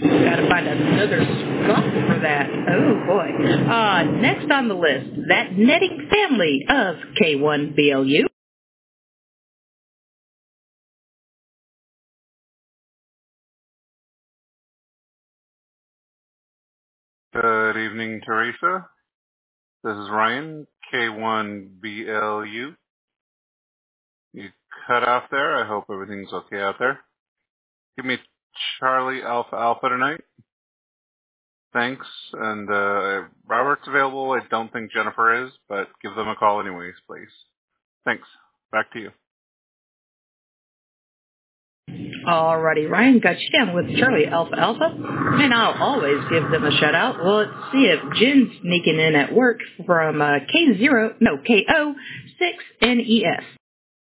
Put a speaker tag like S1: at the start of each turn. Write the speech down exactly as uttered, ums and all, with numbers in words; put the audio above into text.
S1: Gotta find another skunk for that. Oh, boy. Uh, next on the list, that netting family of K one B L U.
S2: Good evening, Teresa. This is Ryan, K one B L U. You cut off there. I hope everything's okay out there. Give me Charlie Alpha Alpha tonight. Thanks. And uh, Robert's available. I don't think Jennifer is, but give them a call anyways, please. Thanks. Back to you.
S1: Alrighty, Ryan, got you down with Charlie Alpha Alpha, and I'll always give them a shout out. Well, let's see if Jen's sneaking in at work from uh, K zero, no, K O six N E S.